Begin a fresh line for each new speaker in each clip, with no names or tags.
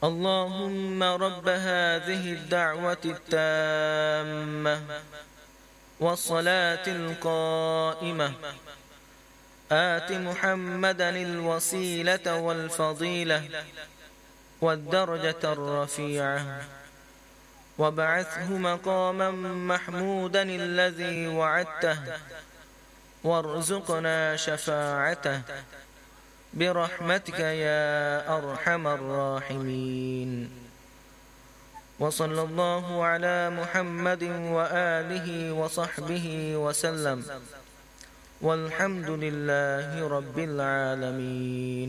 اللهم رب هذه الدعوة التامة والصلاة القائمة آت محمدا الوسيلة والفضيلة والدرجة الرفيعة وابعثه مقاما محمودا الذي وعدته وارزقنا شفاعته برحمتك يا أرحم الراحمين وصلى الله على محمد وآله وصحبه وسلم والحمد لله رب العالمين.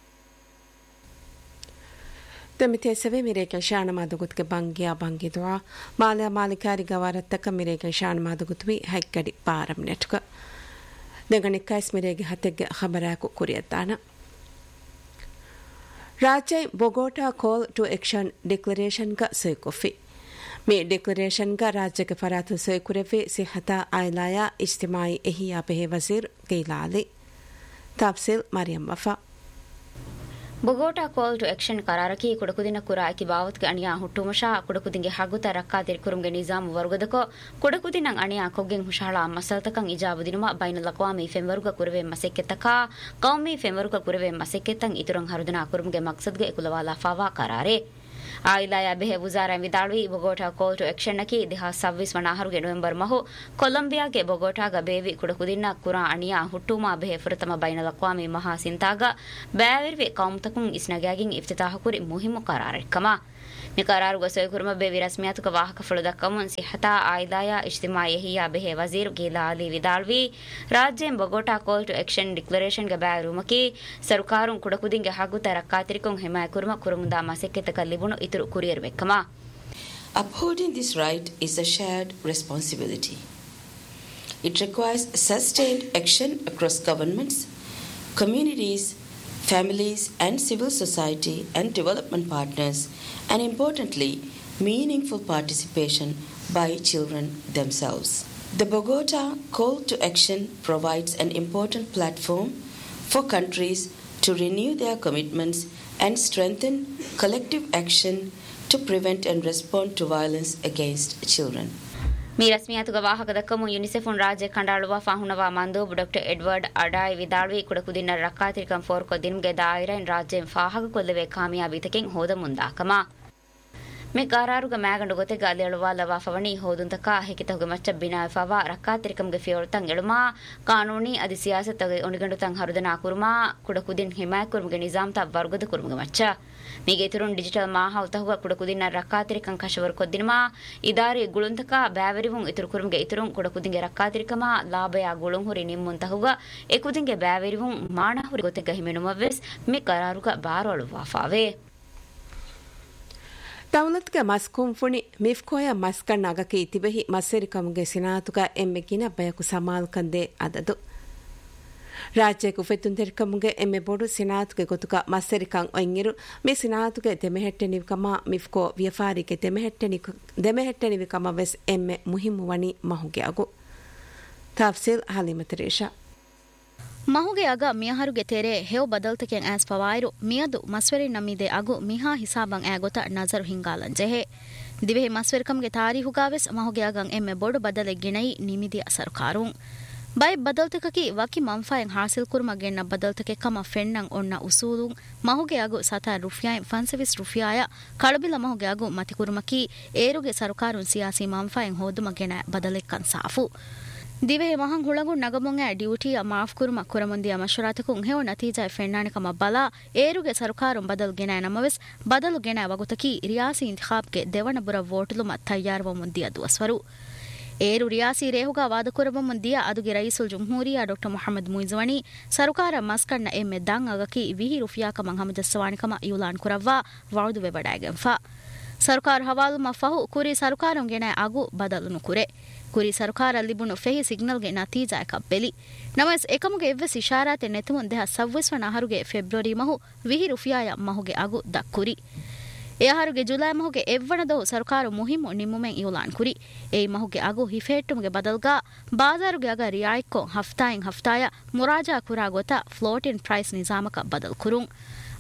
تمتي سبي ميريك شان ما دغت كبانغيا بانغي دعا مالا مالكاري غوارتك ميريك شان ما دغت وي هيكدي بارم نتك دغني كايس ميريك هتك خبراكو كوريتانا ರಾಜ್ಯ ಬೊಗೋಟಾ ಕಾಲ್ to action declaration ಗ ಸೈಕೋಫಿ May declaration ಗ ರಾಜ್ಯ ಗ ಫರಾತು ಸೈಕುರೆವೆ ಸಿಹತಾ ಆಯ್ಲಾಯ ಇಜ್ತಿಮಾಯಿ ಎಹಿಯಾ ಬೆಹೆ ವಜೀರ್ ಗೈಲಾಲಿ ತಫ್ಸೀಲ್ ಮರಿಯಂ ವಫಾ
ಬೊಗೋಟಾ ಕಾಲ್ to action ಕರಾರಕಿ ಕುಡಕುದಿನ ಕುರಾಕಿ ಬಾವತ್ಗೆ ಅಣಿಯಾ ಹುಟ್ಟುಮಶಾ ಕುಡಕುದಿಂಗೆ ಹಗುತ ರಕ್ಕಾದಿರ್ ಕುರುಂಗೆ Nizam ವರ್ಗದಕೋ ಕುಡಕುದಿನಂ ಅಣಿಯಾ ಕೊಗ್ಗೆಂ ಹುಷಾಳಾ ಮಸಲ್ತಕಂ ಇಜಾಬುದಿನುಮ ಬೈನಲ್ ಅಕ್ವಾಮಿ ಫೆಂವರುಗ ಕುರವೆ ಮಸೆಕ್ಕೆತಕ ಕೌಮಿ ಫೆಂವರುಗ ಕುರವೆ ಮಸೆಕ್ಕೆತಂ ಇತುರಂ ಹರುದನಾ ಕುರುಂಗೆ ಮಕ್ಸದ್ಗೆ ಕುಲವಾಲಾ fava ಕರಾರೆ ಆಯಿಲಾಯ ಬೆಹೆ ವಜಾರಾ ವಿದಾಳ್ವಿ ಬೊಗೋಟಾ call to action ನಕಿ 2026 ವನಾಹರುಗೆ November ಮಹು ಕೊಲಂಬಿಯಾಗೆ ಬೊಗೋಟಾಗ ಬೇವಿ ಕುಡಕುದಿನ ಕುರಾ ಅಣಿಯಾ ಹುಟ್ಟುಮಾ ಬೆಹೆ ಫುರತಮ ಬೈನಲ್ ಅಕ್ವಾಮಿ ಮಹಾ ಸಿಂತಾಗ ಬ್ಯಾವಿರ್ವೆ ಕೌಮ್ತಕುಂ ಇಸ್ನಗಾಗಿನ್ ಇಫ್ತಿತಾಹ ಕುರಿ ಮುಹಿಮ್ಮು ಕರಾರಕಮ ನಿಕರಾರು ಗಸೋಯ್ ಕುರ್ಮ ಬೇವಿ ರಸ್ಮಿಯಾತುಕ ವಾಹಕ ಫಳುದಕ್ಕಮುನ್ ಸಿಹತಾ ಆಯಿಲಾಯ ಇಜ್ತಿಮಾಯಿ ಹಿಯಾ ಬೆಹೆ ವಜೀರ್ ಗೀಲಾಲಿ ವಿದಾಳ್ವಿ ರಾಜ್ಯಂ ಬೊಗೋಟಾ ಕಾಲ್ ಟು ಆಕ್ಷನ್ ಡಿಕ್ಲರೇಷನ್ ಗೆ ಬ್ಯಾರುಮಕಿ ಸರ್ಕಾರುಂ ಕುಡಕುದಿಂಗೆ ಹಗುತ ರಕ್ಕಾತಿರಿಕುಂ ಹಿಮಾಯ kurma ಕುರುಮುದಾ ಮಸೆಕ್ಕೆತಕ ಲಿಬುಣು ಇತುರು courier ಬೆಕ್ಕಮ.
Upholding this right is a shared responsibility. It requires sustained action across governments, communities, families and civil society and development partners, and importantly, meaningful participation by children themselves. The Bogota Call to Action provides an important platform for countries to renew their commitments and strengthen collective action to prevent and respond to violence against children.
Me ರಸ್ಮಿಯಾತುಗ ವಾಹಕದಕ್ಕಮು ಯುನಿಸೆಫ್ನ್ ರಾಜ್ಯ ಕಂಡಾಳುವ ಫಾಹುಣವ ಮಂದೋಬ್ doctor Edward ಅಡಾಯ್ ವಿದಾಳ್ವಿ ಕುಡಕುದಿನ ರಕ್ಕಾತಿರಿಕಂ ಫೋರ್ಕೊ ದಿನ್ಗೆ ದಾಯಿರನ್ ರಾಜ್ಯಂ ಫಾಹಗ ಕೊಲ್ಲವೆ ಕಾಮಿಯಾಬಿತಕೆಂ ಹೋದ ಮುಂದಾಕಮ ಮೆ ಕಾರಾರುಗ ಮ್ಯಾಗಂಡು ಗೊತೆಗ ಅಲೆಳುವ ಲವಾ ಫವಣಿ ಹೋದುಂತಕ ಹೆಕಿತಹುಗೆ ಮಚ್ಚ ಬಿನಾಯ ಫವಾ ರಕ್ಕಾತಿರಿಕಂಗೆ ಫಿಯೋಳ್ತಂ ಎಳುಮಾ ಕಾನೂನಿ ಅದಿ ಸಿಯಾಸತಗೆ ಒಣಿಗಂಡು ತಂ ಹರುದನಾ ಕುರುಮಾ ಕುಡಕುದಿನ್ ಹಿಮಾಯ ಕುರುಮುಗೆ ನಿಜಾಮ್ ತ ವರ್ಗದ ಕುರುಮುಗೆ ಮಚ್ಚ ಮೀಗೆ ತುರುನ್ digital ಮಾಹೌತಹುಗ ಕುಡಕುದಿನ ರಕ್ಕಾತಿರಿಕಂ ಕಶವರ್ ಕೊದ್ದಿನಮಾ ಇದಾರಿ ಗುಳುಂತಕ ಬ್ಯಾವರಿವುಂ ಇತುರು ಕುರುಮುಗೆ ಇತುರುಂ ಕುಡಕುದಿಂಗೆ ರಕ್ಕಾತಿರಿಕಮ ಲಾಭಯ ಗುಳುಂ ಹುರಿ ನಿಮ್ಮುಂತಹುಗ ಎಕುದಿಂಗೆ ಬ್ಯಾವರಿವುಂ ಮಾಣಹುರಿ ಗೊತೆಗ ಹಿಮೆನುಮವೆಸ್ ಮೆ ಕಾರಾರುಗ ಬಾರೊಳುವಾ ಫಾವೆ
ದೌಲತ್ಗೆ ಮಸ್ಕುಂಫುಣಿ ಮಿಫ್ಕೋಯ ಮಸ್ಕಣ್ಣ ಅಗಕೆ ಇತಿಬೆಹಿ ಮಸ್ಸೆರಿಕಮುಗೆ ಸಿನಾತುಗ ಎಮ್ಮೆಗಿನ ಬಯಕು ಸಮಾಲ್ ಕಂದೆ ಅದದು ರಾಜ್ಯಕ್ಕೆ ಫೆತ್ತುಂತೆರಿಕಮುಗೆ ಎಮ್ಮೆ ಬೋಡು ಸಿನಾತುಗೆ ಗೊತುಕ ಮಸ್ಸೆರಿಕಂ ಒಯ್ಯಿರು ಮಿ ಸಿನಾತುಗೆ ದೆಮೆಹೆಟ್ಟೆನಿವಿಕಮ ಮಿಫ್ಕೋ ವ್ಯಫಾರಿಗೆ ದೆಮೆಹೆಟ್ಟೆನಿವಿಕಮ ವೆಸ್ ಎಮ್ಮೆ ಮುಹಿಮ್ಮು ವಣಿ ಮಹುಗೆ ಅಗು ತಫ್ಸೀಲ್ ಹಾಲಿಮತರೇಷಾ
ಮಹುಗೆ ಅಗ ಮಿಯಹರುಗೆ ತೆರೆ ಹೆವ್ ಬದಲ್ತಕೆನ್ ಆಸ್ ಪವಾಯಿರು ಮಿಯದು ಮಸ್ವೆರಿ ನಮಿದೆ ಅಗು ಮಿಹಾ ಹಿಸಾಬಂ ಆಗೊತ ನಜರು ಹಿಂಗಾಲನ್ ಜೆಹೆ ದಿವೆಹಿ ಮಸ್ವೆರಿಕಂಗೆ ತಾರೀಹುಗಾವೆಸ್ ಮಹುಗೆ ಅಗಂ ಎಮ್ಮೆ ಬೋಡು ಬದಲೆ ಗಿಣೈ ನಿಮಿದಿಯ ಸರ್ಕಾರುಂ ಬೈ ಬದಲ್ತಕಕಿ ವಕಿ ಮಂಫಾಯಂ ಹಾಸಿಲ್ ಕುರ್ಮಗೆನ್ನ ಬದಲ್ತಕೆ ಕಮ ಫೆನ್ನಂ ಒನ್ನ ಉಸೂಲುಂ ಮಹುಗೆ ಅಗು ಸತಾ ರುಫಿಯಾಯಂ ಫನ್ಸವಿಸ್ ರುಫಿಯಾಯ ಕಳಬಿಲ ಮಹುಗೆ ಅಗು ಮತಿ ಕುರ್ಮಕಿ ಏರುಗೆ ಸರ್ಕಾರುಂ ಸಿಯಾಸಿ ಮಂಫಾಯಂ ಹೋದುಮಗೆನ ಬದಲೆಕ್ಕನ್ ಸಾಫು ದಿವೆ ಮಹಂ ಹುಳಗು ನಗಮುಂಗ ಡ್ಯೂಟಿಯ ಮಾಫ್ ಕುರುಮ ಕುರಮುಂದಿಯ ಮಶರಾತಕು ಹೆವ ನತೀಜಾ ಫೆನ್ನಾಣಿಕಮ ಬಲ ಏರುಗೆ ಸರ್ಕಾರುಂ ಬದಲು ಗೆನ ನಮವೆಸ್ ಬದಲು ಗೆನ ವಗುತಕಿ ರಿಯಾಸಿ ಇಂತಿಖಾಬ್ಗೆ ದೇವನ ಬುರ ವೋಟುಲುಮ ತಯ್ಯಾರವ ಮುಂದಿಯ ದುವಸ್ವರು ಏರು ರಿಯಾಸಿ ರೇಹುಗ ವಾದಕುರವ ಮುಂದಿಯ ಅದುಗೆ ರೈಸುಲ್ ಜುಮ್ಹೂರಿಯಾ ಡಾಕ್ಟರ್ ಮೊಹಮ್ಮದ್ ಮುಯಿಜವಣಿ ಸರ್ಕಾರ ಮಸ್ಕಣ್ಣ ಎಮ್ಮೆ ದಾಂ ಅಗಕಿ ವಿಹಿ ರುಫಿಯಾಕ ಹಮದಸ್ವಾಣಿಕಮ ಯುಲಾನ್ ಕುರವ್ವಾ ವೌದು ವೆಬಡಾಗೆಂಫಾ ಸರ್ಕಾರ ಹವಾಲು ಮಫಹು ಕುರಿ ಸರ್ಕಾರುಂ ಗೆನ ಅಗು ಬದಲುನು ಕುರೆ ಕುರಿ ಸರ್ಕಾರ ಲಿಬುಣು ಫೆಹಿ ಸಿಗ್ನಲ್ಗೆ ನತೀಜಾ ಕಬ್ಬೆಲಿ ನಮಸ್ ಏಕಮುಗೆ ಎವ್ವೆಸ್ ಇಶಾರಾತೆ ನೆತುಮುನ್ ದೇಹ 26 ನಹರುಗೆ ಫೆಬ್ರವರಿ ಮಹು ವಿಹಿ ರುಫಿಯಾಯ ಮಹುಗೆ ಅಗು ದಕ್ಕುರಿ ಎಹರುಗೆ ಜುಲೈ ಮಹುಗೆ ಎವ್ವಣದವು ಸರ್ಕಾರ ಮುಹಿಮ್ಮು ನಿಮ್ಮುಮೆನ್ ಇವುಲಾನ್ ಕುರಿ ಏಯ್ ಮಹುಗೆ ಅಗು ಹಿಫೇಟ್ಟುಮುಗೆ ಬದಲ್ಗಾ ಬಾಜಾರುಗೆ ಅಗ ರಿಯಾಯ್ಕೊ ಹಫ್ತಾಯಿನ್ ಹಫ್ತಾಯ ಮುರಾಜಾ ಕುರಾ ಗೊತ ಫ್ಲೋಟಿನ್ ಪ್ರೈಸ್ ನಿಜಾಮಕ ಬದಲ್ ಕುರುಂ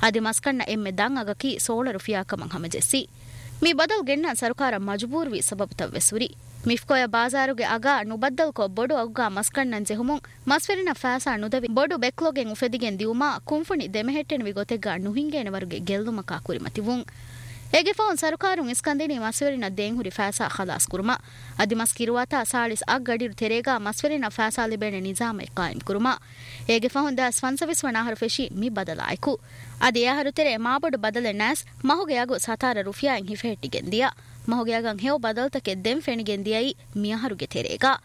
ಅದಿ ಮಸ್ಕಣ್ಣ ಎಮ್ಮೆ ದಂಗ್ ಅಗಕಿ ಸೋಳರು ಫಿಯಾಕಮಂ ಹಮಜೆಸ್ಸಿ ಮೀ ಬದಲ್ ಗೆಣ್ಣ ಸರ್ಕಾರ ಮಜಬೂರ್ವಿ ಸಬಬ್ ತವ್ವೆಸುರಿ ಮಿಫ್ಕೋಯ ಬಾಜಾರುಗೆ ಅಗ ನುಬದ್ದಲ್ಕೊ ಬೊಡು ಅಗ್ಗಾ ಮಸ್ಕಣ್ಣನ್ ಜೆಹುಮುಂ ಮಸ್ವೆರಿನ ಫಾಸಾ ನುದವಿ ಬೊಡು ಬೆಕ್ಲೋಗೆನ್ ಉಫೆದಿಗೆನ್ ದಿಯುಮಾ ಕುಂಫುಣಿ ದೆಮೆಹೆಟ್ಟೆನ್ ವಿಗೊತೆಗ್ಗಾ ನುಹಿಂಗೇನವರುಗೆ ಗೆಲ್ದುಮಕಾ ಕುರಿಮತಿವುಂ ಏಗೆ ಫೋನ್ ಸರ್ಕಾರುಂ ಇಸ್ಕಂದಿನಿ ಮಸ್ವೆರಿನ ದೇಂಹುರಿ ಫಾಸಾ ಖಲಾಸ್ ಕುರುಮ ಅದಿ ಮಸ್ ಕಿರುವಾತ ಸಾಳಿಸ್ ಅಗ್ಗಡಿರು ತೆರೆಗಾ ಮಸ್ವೆರಿನ ಫಾಸಾ ಲಿಬೇನೆ ನಿಜಾಮೆ ಕಾಯಿಂ ಕುರುಮ ಏಗೆ ಫೋನ್ ದಾಸ್ ಫನ್ಸವಿಸ್ವನಾಹರು ಫೆಶಿ ಮಿ ಬದಲಾಯ್ಕು ಅದಿ ಯಾಹರು ತೆರೆ ಮಾಬೊಡು ಬದಲೆ ನಾಸ್ ಮಹುಗೆ ಯಾಗು ಸತಾರ ರುಫಿಯಾಯಿಂ ಹಿಫೆಹೆಟ್ಟಿಗೆನ್ ದಿಯಾ ಮಹುಗೆ ಯಾಗಂ ಹೇವ್ ಬದಲ್ತಕೆ ದೆಂ ಫೆಣಿಗೆನ್ ದಿಯೈ ಮಿಯಹರುಗೆ ತೆರೆಗಾ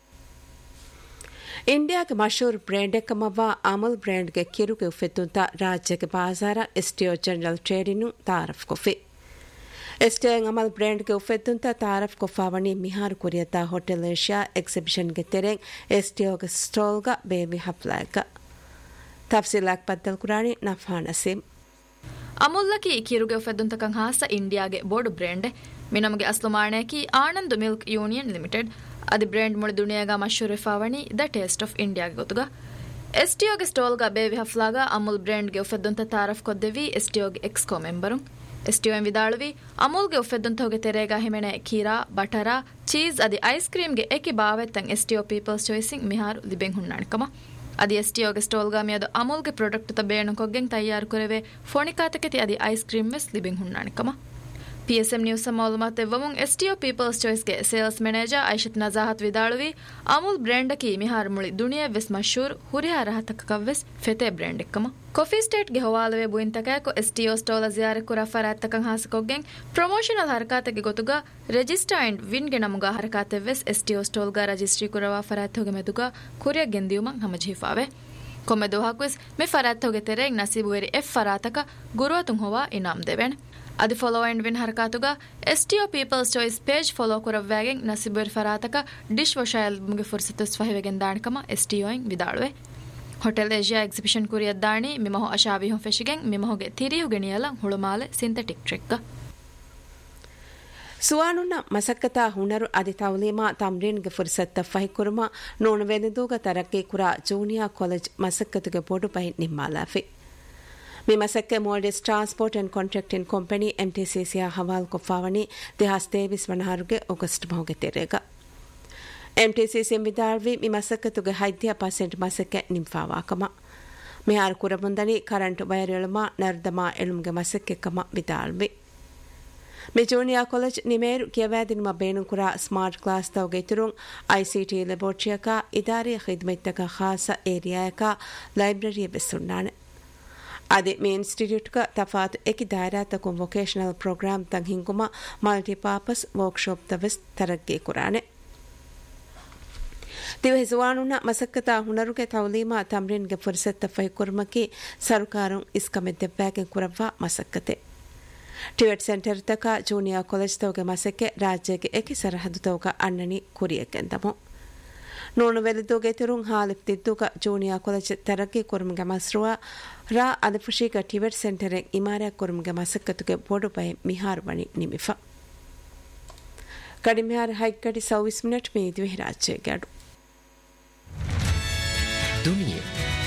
ಇಂಡಿಯಾಗೆ ಮಶೂರ್ ಬ್ರ್ಯಾಂಡ್ ಎಕ್ಕಮವ್ವ ಅಮುಲ್ ಬ್ರ್ಯಾಂಡ್ಗೆ ಕಿರುಗೆ ಉಫೆತ್ತುಂತ ರಾಜ್ಯಕ್ಕೆ ಬಾಜಾರ STO general ಟ್ರೇಡಿನು ತಾರಫ್ ಕೊಫಿ ಎಸ್ಟಿಎನ್ Amal ಬ್ರ್ಯಾಂಡ್ಗೆ ಉಫೆತ್ತುಂತ ತಾರಫ್ ಕೊಫಾವಣಿ ಮಿಹಾರು ಕುರಿಯತ hotel Asia ಎಕ್ಸಿಬಿಷನ್ಗೆ ತೆರೆಂಗ್ ಎಸ್ಟಿಒಗೆ ಸ್ಟಾಲ್ಗ ಬೇವಿ ಹಫ್ಲಾಗ ತಫ್ಸೀಲಾಕ್ ಬದ್ದಲ್ ಕುರಾಣಿ ನಫಾ Naseem
ಅಮುಲ್ಲಕಿ ಕಿರುಗೆ ಉಫೆದ್ದುಂತಕಂ ಹಾಸ ಇಂಡಿಯಾಗೆ board brand ಮಿನಮಗೆ ಅಸ್ಲುಮಾಣೆಕಿ Anand milk union limited ಅದಿ ಬ್ರ್ಯಾಂಡ್ ಮುಳಿ ದುನಿಯಾಗ ಮಶೂರ್ ಫಾವಣಿ ದ ಟೇಸ್ಟ್ ಆಫ್ ಇಂಡಿಯಾಗೆ ಗೊತ್ತುಗ ಎಸ್ಟಿಒಗೆ ಸ್ಟಾಲ್ಗ ಬೇವಿ ಹಫ್ಲಾಗ ಅಮುಲ್ ಬ್ರ್ಯಾಂಡ್ಗೆ ಉಫೆದ್ದುಂತ ತಾರಫ್ ಕೊದ್ದೆವಿ ಎಸ್ಟಿಒಗೆ ಎಕ್ಸ್ಕೋ ಮೆಂಬರು ಎಸ್ಟಿಒಎಂ ವಿದಾಳುವಿ ಅಮೂಲ್ಗೆ ಉಫೆದ್ದುಂತೋಗೆ ತೆರೆಗ ಹಿಮೆಣೆ ಖೀರಾ ಬಟರ ಚೀಸ್ ಅದಿ ಐಸ್ ಕ್ರೀಮ್ಗೆ ಏಕಿ ಬಾವೆತ್ತಂ ಎಸ್ಟಿಒ ಪೀಪಲ್ಸ್ ಚಾಯ್ಸಿಂಗ್ ಮಿಹಾರು ಲಿಬೆಂ ಹುಣ್ಣಾಣಿಕಮ ಅದಿ ಎಸ್ಟಿಒಗೆ ಸ್ಟೋಲ್ಗ ಮಿಯದು ಅಮೂಲ್ಗೆ ಪ್ರಾಡಕ್ಟ್ ತ ಬೇಣು ಕೊಗ್ಗೆಂ ತಯ್ಯಾರು ಕೊರೆವೆ ಫೋಣಿಕಾತಕೆತಿ ಅದಿ ice cream ವೆಸ್ ಲಿಬೆಂ ಹುಣ್ಣಾಣಿಕಮ PSM news ಮಾಲೂಮಾತ್ ಎವ್ವಮುಂ STO people's ಚಾಯ್ಸ್ಗೆ sales manager ಐಶತ್ ನಜಾಹತ್ ವಿದಾಳುವಿ Amul ಬ್ರ್ಯಾಂಡಕಿ ಮಿಹಾರು ಮುಳಿ Duniya ವೆಸ್ ಮಶೂರ್ ಹುರಿಹಾರ ಹತಕವೆಸ್ ಫೆತೆ brand ಎಕ್ಕಮ coffee ಸ್ಟೇಟ್ಗೆ ಹವಾಲವೆ ಬುಯಿಂತಕೈಕು STO ಸ್ಟೋಲ ಜಿಯಾರೆ ಕುರ ಫರಾತ್ತಕಂ ಹಾಸಕೊಗ್ಗೆಂ promotional ಹರಕಾತೆಗೆ ಗೊತುಗ register and ವಿನ್ಗೆ ನಮುಗ ಹರಕಾತೆವೆಸ್ STO ಸ್ಟೋಲ್ಗ registry ಕುರವ ಫರಾತ್ತೋಗೆ ಮೆದುಗ ಕುರಿಯ ಗೆಂದಿಯುಮಂ ಹಮಜಿಫಾವೆ ಕೊಮ್ಮೆ ದೋಹಾಕ್ವೆಸ್ ಮೆ ಫರಾತ್ತೋಗೆ ತೆರೆಂಗ್ ನಸೀಬುವೆರಿ F ಫರಾತಕ ಗುರುವತುಂ ಹೋವಾ ಇನಾಮ್ ದೆವೆನ್ ಅದಿ follow and win ಹರಕಾತುಗ STO people's choice page follow ಕುರವ್ವಾಗೆಂ ನಸೀಬುವೆರಿ ಫರಾತಕ dish ವಾಶಯಲ್ ಮುಗೆ ಫುರ್ಸತಸ್ ಫಹಿವೆಗೆನ್ ದಾಣಕಮ ಎಸ್ಟಿಒಂಗ್ ವಿದಾಳುವೆ hotel Asia exhibition ಕುರಿಯದ್ದಾಣಿ ಮಿಮಹೊ ಅಶಾವಿಹೊ ಫೆಶಿಗೆಂ ಮಿಮಹೊಗೆ ತಿರಿಯುಗೆ ನಿಯಲ ಹುಳುಮಾಲೆ synthetic ಟ್ರಿಕ್ಕ
ಸುವಾನುನ ಮಸಕ್ಕತ ಹುಣರು ಅದಿ ತೌಲೀಮಾ ತಮ್ರೀನ್ಗೆ ಫುರ್ಸತ್ತ ಫಹಿಕುರುಮ ನೋಣವೆನಿದೂಗ ತರಕ್ಕೆ ಕುರ junior college ಮಸಕ್ಕತುಗೆ ಬೋಡು pi ನಿಮ್ಮಾಲಾಫಿ me ಮಸಕ್ಕೆ ಮೋಲ್ಡಿಸ್ transport and contracting company ಎಂಟಿಸಿಸಿಯ ಹವಾಲ್ ಕೊಫಾವಣಿ ದಿಹಾಸ್ ತೇವಿಸ್ ವನಹಾರುಗೆ August ಮಹುಗೆ ತೆರೆಗ ಎಂಟಿಸಿಸಿ ವಿದಾಳ್ವಿ me ಮಸಕ್ಕತುಗೆ 50% ಮಸಕ್ಕೆ ನಿಂಫಾವಾಕಮ ಮಿಹಾರ್ ಕುರಮುಂದನಿ current wire ಎಳುಮ ನರ್ದಮ ಎಳುಮ್ಗೆ ಮಸಕ್ಕೆ ಕಮ ವಿದಾಳ್ವಿ ಮಿ junior college ನಿಮೇರು ಕಿಯವಾದಿನ ಬೇನು ಕುರ smart class ತವಗೆ ತುರುಂ ICT ಲ್ಯಾಬೋರೇಟರಿಯಕ ಇದಾರೆ ಖಿದ್ಮತ್ತಕ ಖಾಸ ಏರಿಯಾಯಕ library ಬೆಸುಣ್ಣಾನೆ ಅದೇ May ಇನ್ಸ್ಟಿಟ್ಯೂಟ್ಗ ತಫಾತ್ ಏಕಿ ದಾಯರಾತಕುಂ vocational program ತಂಗ್ ಹಿಂಗುಮ multipurpose workshop ತವೆಸ್ ತರಗ್ಗೆ ಕುರಾನೆ ದಿವೆ ಜುವಾನುನ ಮಸಕ್ಕತ ಹುಣರುಗೆ ತೌಲೀಮಾ ತಮ್ರೀನ್ಗೆ ಫುರ್ಸತ್ತ ಫೈಕುರ್ಮಕಿ ಸರ್ಕಾರಂ ಇಸ್ಕಮೆದ್ದೆಬ್ಬಾಗೆ ಕುರವ್ವ ಮಸಕ್ಕತೆ ಟಿವೆಟ್ centre ತಕ junior college ತವಗೆ ಮಸಕ್ಕೆ ರಾಜ್ಯಗೆ ಏಕಿ ಸರಹದು ತವಗ ಅನ್ನಣಿ ಕುರಿಯಕೆಂದಮು ನೋನು ವೆಲಿದೋಗೆ ತಿರುಂ ಹಾಲಿಫ್ತಿದ್ದುಗ junior college ತರಗ್ಗೆ ಕುರುಮ್ಗೆ ಮಸ್ರುವ ರಾ ಅಲಿಫುಶಿಗ ಟಿವೆಟ್ centre ಇಮಾರ್ಯ ಕುರುಮ್ಗೆ ಮಸಕ್ಕತುಗೆ ಬೋಡು by ಮಿಹಾರ್ ಬಣಿ ನಿಮಿಫ ಕಡಿಮಿಹಾರ್ ಹೈಕಡಿ 24 minute May ದಿವೆ ರಾಜ್ಯ ಗಾಡು ದುನಿಯಾ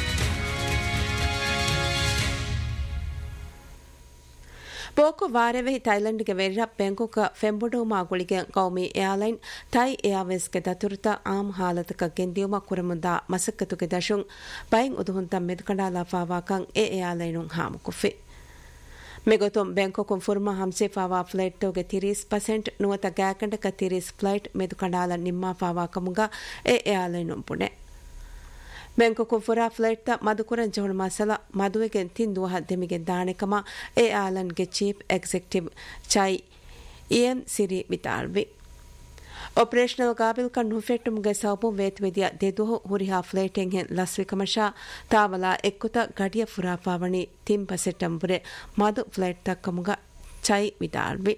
ಪೋಕೊ ವಾರವೆಹಿ ಥೈಲೆಂಡ್ಗೆ ವೆರ್ರ Bangkok ಫೆಂಬೊಡೋಮಾ ಗುಳಿಗೆ ಕೌಮಿ airline Thi ಏರ್ವೇಸ್ಗೆ ದತುರ್ತ am ಹಾಲತಕ ಗೆಂದಿಯುಮ ಕುರಮುಂದ ಮಸಕ್ಕತುಗೆ ದಶುಂ ಬೈನ್ ಉದುಹುಂತ ಮೆದುಕಂಡಾಲ ಫಾವಾಕಂ ಏರ್ಲೈನುಂ ಹಾಮುಕುಫಿ ಮೆಗೊತೊಂ Bangkok ಫುರ್ಮಾ ಹಂಸೆ fava flight ತೋಗೆ 30% ನುವತ ಗ್ಯಾಕಂಡಕ 30 flight ಮೆದುಕಂಡಾಲ ನಿಮ್ಮಾ ಫಾವಾಕಮುಗ ಏರ್ಲೈನುಂ Pune Bangkok ಫುರಾ flight ತ ಮದುಕುರನ್ ಜೋಣ ಮಸಲ ಮದುವೆಗೆ ತಿಂದು ಹದ್ದೆಮಿಗೆ ದಾಣೆಕಮ ಏರ್ಲೈನ್ಗೆ ಚೀಫ್ ಎಕ್ಸಿಕ್ಯೂಟಿವ್ ಚೈ ಇಎಂ ಸಿರಿ ವಿತಾಳ್ವಿ operational ಗಾಬಿಲ್ ಕನ್ ಹುಫೆಟ್ಟುಮ್ಗೆ ಸೌಬು ವೇತ್ವಿದಿಯ ದೆದುಹು ಹುರಿಹಾ ಫ್ಲೈಟಿಂಗ್ ಹೆನ್ ಲಸ್ವಿಕಮಶಾ ತಾವಲ ಎಕ್ಕುತ ಗಡಿಯ ಫುರಾ ಪಾವಣಿ ತಿಂಪಸೆಟ್ಟಂಬುರೆ ಮದು ಫ್ಲೈಟ್ ತಕ್ಕಮುಗ ಚೈ ವಿತಾಳ್ವಿ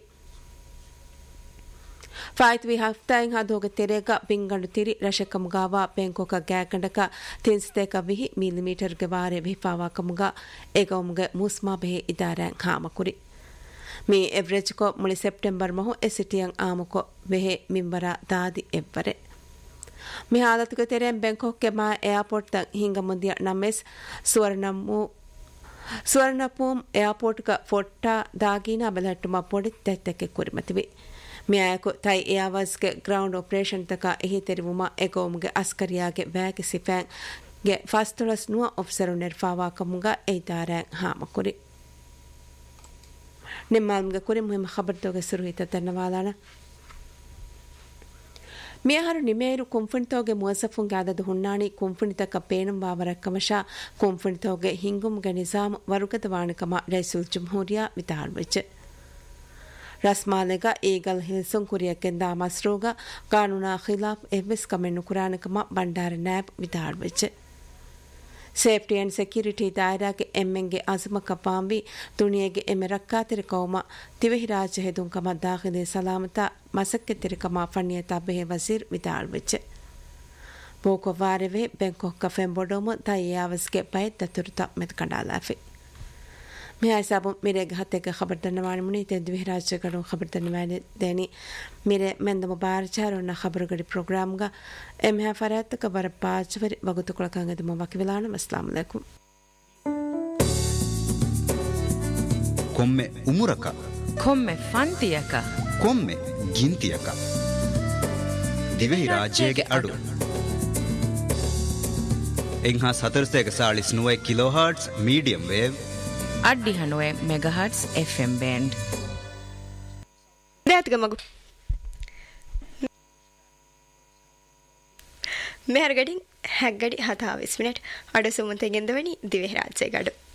ಫಾಯ್ತ್ವಿ ಹಫ್ತಾಯಿಂಗ್ ಹಾದೋಗ ತೆರೆಗ ಬಿಂಗಂಡು ತಿರಿ ರಶಕಮುಗಾವ ಬೆಂಕೋಕ ಗ್ಯಾಕಂಡಕ ತಿನ್ಸ್ತೇಕ ವಿಹಿ ಮಿಲಿಮೀಟರ್ಗೆ ವಾರೆ ವಿಫಾವಾಕಮುಗ ಎಗೌಮುಗೆ ಮೂಸ್ಮಾ ಬೆಹೆ ಇದಾರ್ಯಾಂಗ್ ಹಾಮಕುರಿ ಮೀ ಎವ್ರೇಜ್ಕೊ ಮುಳಿ ಸೆಪ್ಟೆಂಬರ್ ಮಹು ಎಸಿಟಿಯಂಗ್ ಆಮುಕೊ ಬೆಹೆ ಮಿಂಬರ ದಾದಿ ಎವ್ವರೆ ಮಿ ಹಾಲತುಗೆ ತೆರೆಂ ಬೆಂಕೋಕ್ಗೆ ಮಾ ಏರ್ಪೋರ್ಟ್ ತಂಗ್ ಹಿಂಗ ಮುಂದಿಯ ನಮ್ಮೆಸ್ ಸುವರ್ಣಮು ಸ್ವರ್ಣಪೂಮ್ ಏರ್ಪೋರ್ಟ್ಗ ಫೊಟ್ಟ ದಾಗಿನ ಬಲಟ್ಟುಮ ಪೊಡಿ ತೆತ್ತಕ್ಕೆ ಕುರಿಮತಿವಿ ಮಿಯಾಯಕು ತೈ ಏರ್ವರ್ಸ್ಗೆ ಗ್ರೌಂಡ್ ಆಪರೇಷನ್ ತಕ ಎಹಿ ತೆರಿವುಮ ಎಗೋಮ್ಗೆ ಅಸ್ಕರಿಯಾಗೆ ವ್ಯಾಗಿ ಸಿಫ್ಯಾಂಗ್ಗೆ ಫಾಸ್ತುಳಸ್ ನುವ ಆಫೀಸರು ನಿರ್ಫಾವಾ ಕಮುಗ ಏದಾರ್ಯಾಂಗ್ ಹಾಮಕುರಿ ನಿಮ್ಮಾಲ್ಮ್ಗೆ ಕುರಿ ಮುಹಿಮ ಖಬರ್ದೋಗೆ ಸುರುಹಿತ ತನ್ನವಾಲಾಣ ಮಿಯಹರು ನಿಮೇರು ಕುಂಫುಣಿತೋಗೆ ಮುವಸಫುಂಗೆ ಆದದು ಹುಣ್ಣಾಣಿ ಕುಂಫುಣಿತಕ ಪೇಣಂ ಬಾವರಕ್ಕಮಶ ಕುಂಫುಣಿತೋಗೆ ಹಿಂಗುಮ್ಗೆ Nizam ವರುಗದ ವಾಣಿಕಮ ರೈಸುಲ್ ಜುಮ್ಹೂರಿಯಾ ವಿತಾಳ್ವೆಚ್ಚೆ ರಸ್ಮಾಲೆಗ eagle ಹಿಲ್ಸುಂ ಕುರಿಯಕ್ಕೆಂದ ಮಸ್ರೋಗ ಕಾನೂನಾ ಖಿಲಾಫ್ ಎವ್ವೆಸ್ ಕಮೆನ್ನು ಕುರಾನಕಮ Bhandara nab ವಿತಾಳ್ವೆಚ್ಚೆ safety and security ದಾಯರಾಗೆ ಎಮ್ಮೆಂಗೆ ಅಜಮಕ ಪಾಂಬಿ ದುನಿಯೆಗೆ ಎಮ್ಮೆ ರಕ್ಕಾತಿರ ಕೌಮ ತಿವೆಹಿ ರಾಜ್ಯ ಹೆದುಂಕಮ ದಾಖಲೆ ಸಲಾಮತ ಮಸಕ್ಕೆ ತಿರಕಮ ಫಣ್ಣಿಯತ ಬೆಹೆ ವಜೀರ್ ವಿದಾಳ್ವೆಚ್ಚೆ ಬೋಕೊ ವಾರೆವೆ ಬೆಂಕಾಕ್ ಕಫೆಂ ಬೊಡೋಮ ತಯ್ಯಾವಸ್ಗೆ ಬಯತ್ ದತುರುತ ಮೆತ್ಕಂಡಾಲಾಫೆ ಮಿಹಾಯ್ ಸಾಬು ಮಿರೆಗೆ ಹತ್ತೆಗೆ ಖಬರ್ ದನ್ನವಾಣಿ ಮುನಿ ತೆದ್ವಿ ರಾಜ್ಯಗಳು ಖಬರ್ ದನ್ನವಾಣಿ ದೇನಿ ಮಿರೆ ಮೆಂದಮ ಬಾರಚಾರೊನ್ನ ಖಬರುಗಡಿ ಪ್ರೋಗ್ರಾಮ್ಗ ಎಮ್ಹಾ ಫರಾತ್ತಕ ಬರ ಪಾಚವರಿ ವಗುತುಕೊಳಕಂಗದ ಮವಕಿವಿಲಾನ ಅಸ್ಸಲಾಮು ಅಲೈಕುಂ
ಕೊಮ್ಮೆ ಉಮುರಕ
ಕೊಮ್ಮೆ ಫಂತಿಯಕ
ಕೊಮ್ಮೆ ಗಿಂತಿಯಕ ದಿವೆಹಿ ರಾಜ್ಯಗೆ ಅಡು ಎಂಹಾ 449 ಕಿಲೋಹರ್ಟ್ಸ್ ಮೀಡಿಯಂ ವೇವ್
ಅಡ್ಡಿ ಹನುವೆ ಮೆಗಾಹರ್ಟ್ಸ್ FM ಬ್ಯಾಂಡ್
ದಾತ್ಗ ಮಗು මෙහරගඩින් හැක්ගඩි 27 මිනිට් අඩ සුමුතෙන් ගෙන්දවනි දිවේ රාජ්‍යය ගඩු